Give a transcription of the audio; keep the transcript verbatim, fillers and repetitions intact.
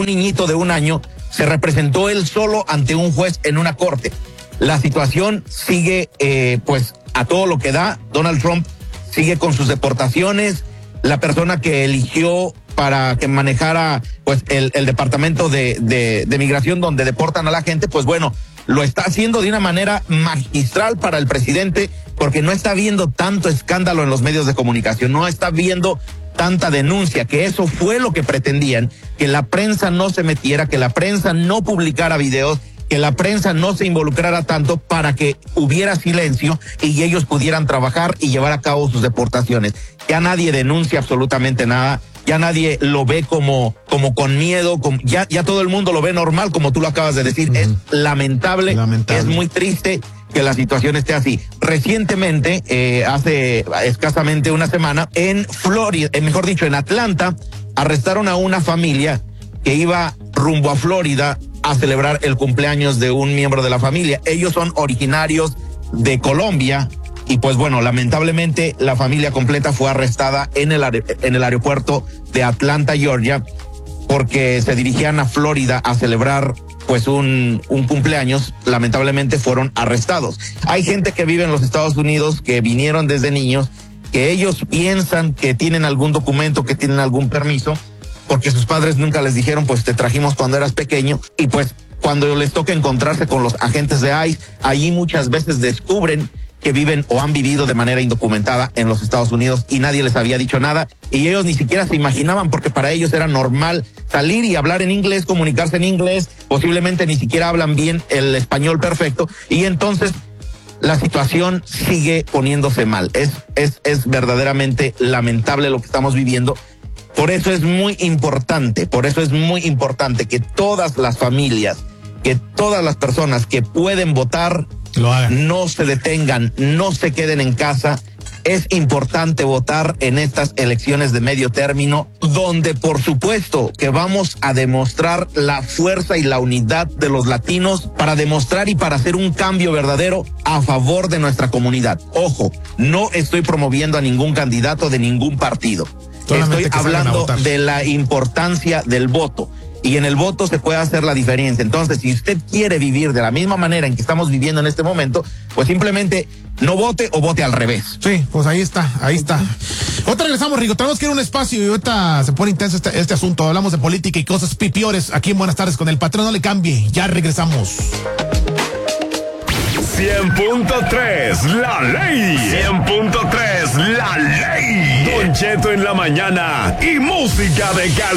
un niñito de un año, se representó él solo ante un juez en una corte. La situación sigue, eh, pues, a todo lo que da. Donald Trump sigue con sus deportaciones. La persona que eligió para que manejara, pues, el, el departamento de, de, de migración donde deportan a la gente, pues bueno, lo está haciendo de una manera magistral para el presidente, porque no está viendo tanto escándalo en los medios de comunicación, no está viendo tanta denuncia, que eso fue lo que pretendían, que la prensa no se metiera, que la prensa no publicara videos, que la prensa no se involucrara tanto para que hubiera silencio y ellos pudieran trabajar y llevar a cabo sus deportaciones. Ya nadie denuncia absolutamente nada, ya nadie lo ve como, como con miedo, como, ya, ya todo el mundo lo ve normal, como tú lo acabas de decir. Uh-huh. Es lamentable, lamentable, es muy triste que la situación esté así. Recientemente, eh, hace escasamente una semana, en Florida, eh, mejor dicho, en Atlanta, arrestaron a una familia que iba rumbo a Florida a celebrar el cumpleaños de un miembro de la familia. Ellos son originarios de Colombia y pues bueno, lamentablemente la familia completa fue arrestada en el, en el aeropuerto de Atlanta, Georgia, porque se dirigían a Florida a celebrar pues un, un cumpleaños. Lamentablemente fueron arrestados. Hay gente que vive en los Estados Unidos que vinieron desde niños, que ellos piensan que tienen algún documento, que tienen algún permiso, porque sus padres nunca les dijeron, pues te trajimos cuando eras pequeño, y pues cuando les toca encontrarse con los agentes de I C E, allí muchas veces descubren que viven o han vivido de manera indocumentada en los Estados Unidos y nadie les había dicho nada y ellos ni siquiera se imaginaban, porque para ellos era normal salir y hablar en inglés, comunicarse en inglés, posiblemente ni siquiera hablan bien el español perfecto, y entonces la situación sigue poniéndose mal. Es, es, es verdaderamente lamentable lo que estamos viviendo. Por eso es muy importante, por eso es muy importante que todas las familias, que todas las personas que pueden votar, lo hagan. No se detengan, no se queden en casa. Es importante votar en estas elecciones de medio término, donde por supuesto que vamos a demostrar la fuerza y la unidad de los latinos para demostrar y para hacer un cambio verdadero a favor de nuestra comunidad. Ojo, no estoy promoviendo a ningún candidato de ningún partido. Solamente estoy hablando de la importancia del voto. Y en el voto se puede hacer la diferencia. Entonces, si usted quiere vivir de la misma manera en que estamos viviendo en este momento, pues simplemente no vote o vote al revés. Sí, pues ahí está, ahí está. Ahorita regresamos, Rico. Tenemos que ir a un espacio y ahorita se pone intenso este, este asunto. Hablamos de política y cosas pipiores aquí en Buenas Tardes con el Patrón. No le cambie, ya regresamos. cien punto tres, la ley. cien punto tres, la ley. Don Cheto en la mañana y música de calidad.